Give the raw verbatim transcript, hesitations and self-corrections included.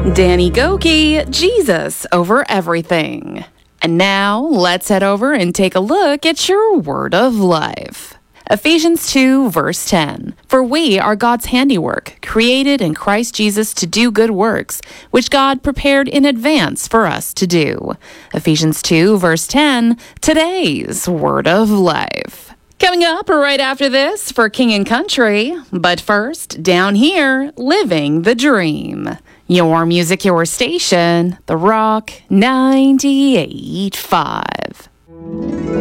Danny Gokey, Jesus over everything. And now, let's head over and take a look at your word of life. Ephesians two, verse ten. For we are God's handiwork, created in Christ Jesus to do good works, which God prepared in advance for us to do. Ephesians two, verse ten, today's word of life. Coming up right after this for King and Country, but first, down here, living the dream. Your music, your station, The Rock ninety-eight point five.